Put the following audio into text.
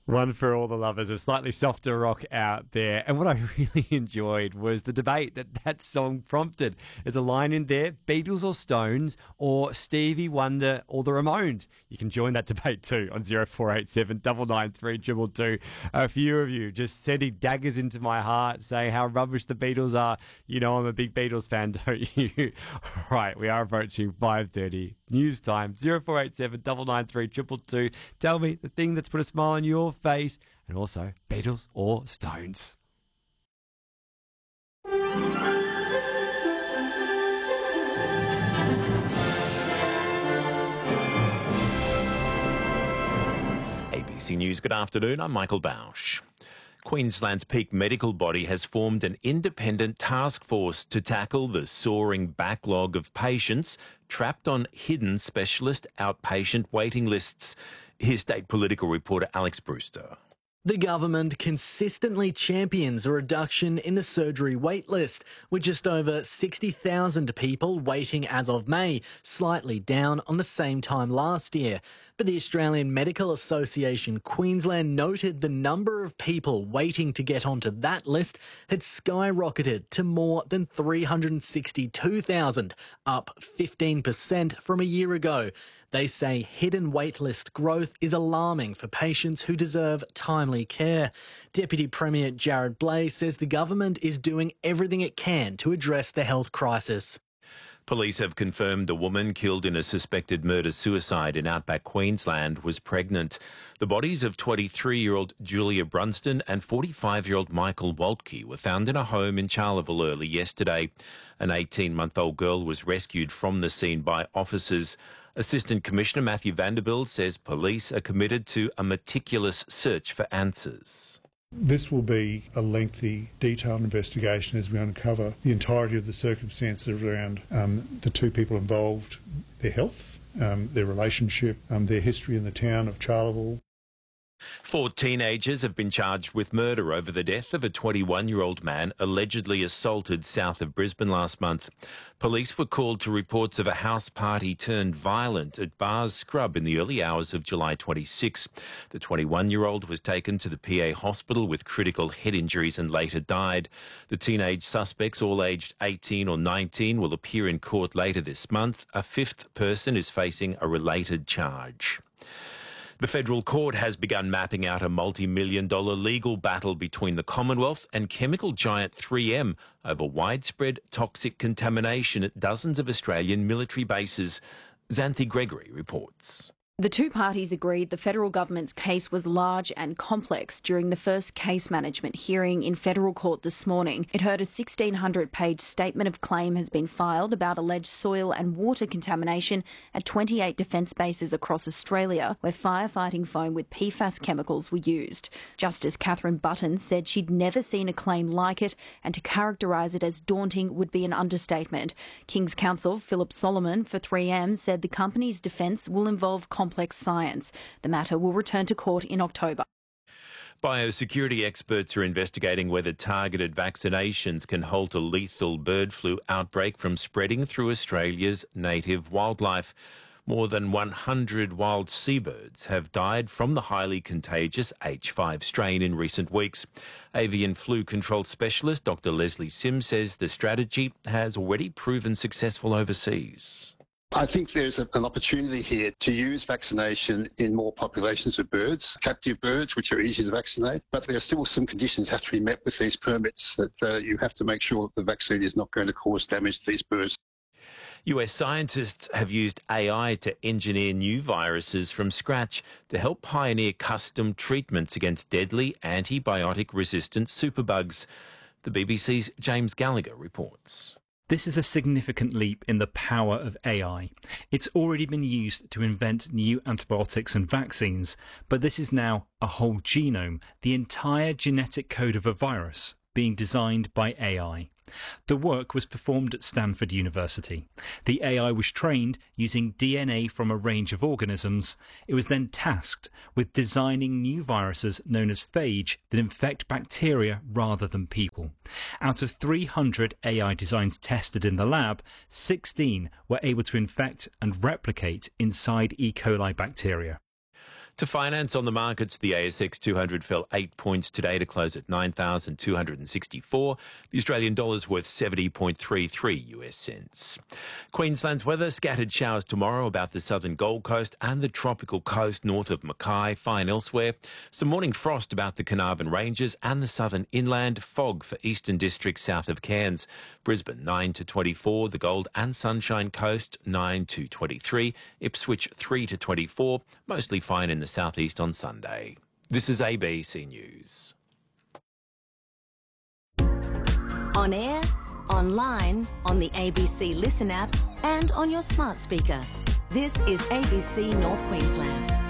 One for all the lovers of slightly softer rock out there. And what I really enjoyed was the debate that song prompted. There's a line in there, Beatles or Stones or Stevie Wonder or the Ramones. You can join that debate too on 0487 993 222. A few of you just sending daggers into my heart saying how rubbish the Beatles are. You know I'm a big Beatles fan, don't you? Right, we are approaching 5:30. News time, 0487 993 222. Tell me the thing that's put a smile on your face, and also Beatles or Stones. ABC News, good afternoon. I'm Michael Bausch. Queensland's peak medical body has formed an independent task force to tackle the soaring backlog of patients trapped on hidden specialist outpatient waiting lists. Here's state political reporter Alex Brewster. The government consistently champions a reduction in the surgery wait list, with just over 60,000 people waiting as of May, slightly down on the same time last year. But the Australian Medical Association Queensland noted the number of people waiting to get onto that list had skyrocketed to more than 362,000, up 15% from a year ago. They say hidden waitlist growth is alarming for patients who deserve timely care. Deputy Premier Jared Blay says the government is doing everything it can to address the health crisis. Police have confirmed the woman killed in a suspected murder-suicide in outback Queensland was pregnant. The bodies of 23-year-old Julia Brunston and 45-year-old Michael Waltke were found in a home in Charleville early yesterday. An 18-month-old girl was rescued from the scene by officers. Assistant Commissioner Matthew Vanderbilt says police are committed to a meticulous search for answers. This will be a lengthy, detailed investigation as we uncover the entirety of the circumstances around the two people involved, their health, their relationship, their history in the town of Charleville. 4 teenagers have been charged with murder over the death of a 21-year-old man allegedly assaulted south of Brisbane last month. Police were called to reports of a house party turned violent at Bars Scrub in the early hours of July 26. The 21-year-old was taken to the PA hospital with critical head injuries and later died. The teenage suspects, all aged 18 or 19, will appear in court later this month. A 5th person is facing a related charge. The federal court has begun mapping out a multi-million-dollar legal battle between the Commonwealth and chemical giant 3M over widespread toxic contamination at dozens of Australian military bases. Xanthi Gregory reports. The two parties agreed the federal government's case was large and complex during the first case management hearing in federal court this morning. It heard a 1,600-page statement of claim has been filed about alleged soil and water contamination at 28 defence bases across Australia, where firefighting foam with PFAS chemicals were used. Justice Catherine Button said she'd never seen a claim like it, and to characterise it as daunting would be an understatement. King's Counsel Philip Solomon for 3M said the company's defence will involve complex science. The matter will return to court in October. Biosecurity experts are investigating whether targeted vaccinations can halt a lethal bird flu outbreak from spreading through Australia's native wildlife. More than 100 wild seabirds have died from the highly contagious H5 strain in recent weeks. Avian flu control specialist Dr. Leslie Sims says the strategy has already proven successful overseas. I think there's an opportunity here to use vaccination in more populations of birds, captive birds, which are easy to vaccinate, but there are still some conditions have to be met with these permits that you have to make sure that the vaccine is not going to cause damage to these birds. US scientists have used AI to engineer new viruses from scratch to help pioneer custom treatments against deadly antibiotic-resistant superbugs. The BBC's James Gallagher reports. This is a significant leap in the power of AI. It's already been used to invent new antibiotics and vaccines, but this is now a whole genome, the entire genetic code of a virus, being designed by AI. The work was performed at Stanford University. The AI was trained using DNA from a range of organisms. It was then tasked with designing new viruses known as phage that infect bacteria rather than people. Out of 300 AI designs tested in the lab, 16 were able to infect and replicate inside E. coli bacteria. To finance on the markets, the ASX 200 fell 8 points today to close at 9,264. The Australian dollar's worth 70.33 US cents. Queensland's weather, scattered showers tomorrow about the southern Gold Coast and the tropical coast north of Mackay, fine elsewhere. Some morning frost about the Carnarvon Ranges and the southern inland, fog for eastern districts south of Cairns. Brisbane 9 to 24, the Gold and Sunshine Coast 9 to 23, Ipswich 3 to 24, mostly fine in the southeast on Sunday. This is ABC News. On air, online, on the ABC Listen app and on your smart speaker. This is ABC North Queensland.